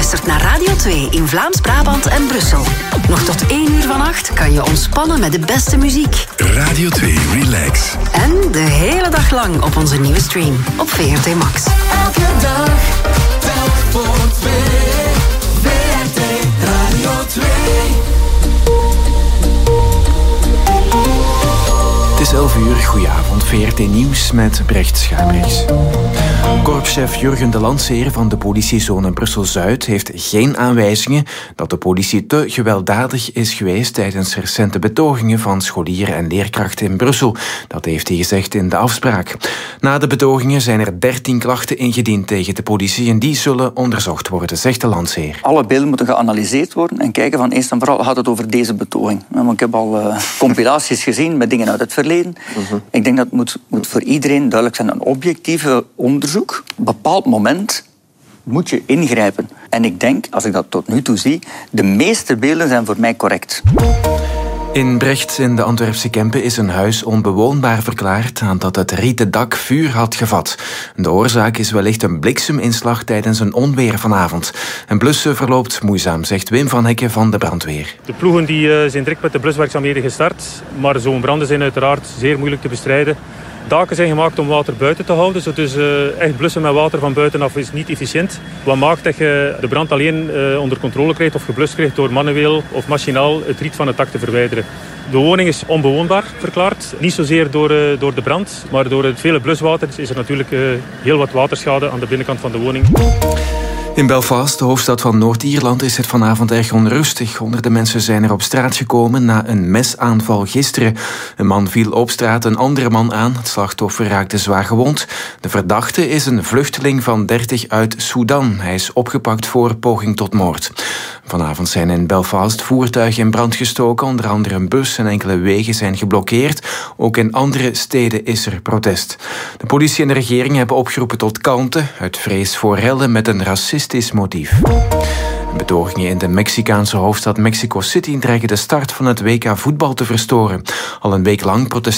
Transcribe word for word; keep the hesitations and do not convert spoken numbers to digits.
luistert naar Radio twee in Vlaams-Brabant en Brussel. Nog tot één uur vannacht kan je ontspannen met de beste muziek. Radio twee Relax. En de hele dag lang op onze nieuwe stream op V R T Max. Elke dag, telk voor twee. V R T Radio twee. Het is elf uur, goedenavond, V R T Nieuws met Brecht Schaamrechts. Korpschef Jurgen de Landseer van de politiezone Brussel-Zuid heeft geen aanwijzingen dat de politie te gewelddadig is geweest tijdens recente betogingen van scholieren en leerkrachten in Brussel. Dat heeft hij gezegd in de afspraak. Na de betogingen zijn er dertien klachten ingediend tegen de politie en die zullen onderzocht worden, zegt de Landseer. Alle beelden moeten geanalyseerd worden en kijken van eerst en vooral gaat het over deze betoging. Want ik heb al uh, compilaties gezien met dingen uit het verleden. Uh-huh. Ik denk dat het moet, moet voor iedereen duidelijk zijn. Een objectieve onderzoek. Op een bepaald moment moet je ingrijpen. En ik denk, als ik dat tot nu toe zie, de meeste beelden zijn voor mij correct. In Brecht in de Antwerpse Kempen is een huis onbewoonbaar verklaard nadat het rieten dak vuur had gevat. De oorzaak is wellicht een blikseminslag tijdens een onweer vanavond. En blussen verloopt moeizaam, zegt Wim van Hekken van de brandweer. De ploegen die, uh, zijn direct met de bluswerkzaamheden gestart, maar zo'n branden zijn uiteraard zeer moeilijk te bestrijden. Daken zijn gemaakt om water buiten te houden, dus uh, echt blussen met water van buitenaf is niet efficiënt. Wat maakt dat je de brand alleen uh, onder controle krijgt of geblust krijgt door manueel of machinaal het riet van het dak te verwijderen. De woning is onbewoonbaar verklaard. Niet zozeer door, uh, door de brand, maar door het vele bluswater is er natuurlijk uh, heel wat waterschade aan de binnenkant van de woning. In Belfast, de hoofdstad van Noord-Ierland, is het vanavond erg onrustig. Honderden mensen zijn er op straat gekomen na een mesaanval gisteren. Een man viel op straat een andere man aan. Het slachtoffer raakte zwaar gewond. De verdachte is een vluchteling van dertig uit Sudan. Hij is opgepakt voor poging tot moord. Vanavond zijn in Belfast voertuigen in brand gestoken. Onder andere een bus en enkele wegen zijn geblokkeerd. Ook in andere steden is er protest. De politie en de regering hebben opgeroepen tot kalmte uit vrees voor rellen met een racistisch motief. Betogingen in de Mexicaanse hoofdstad Mexico City dreigen de start van het W K voetbal te verstoren. Al een week lang protesteren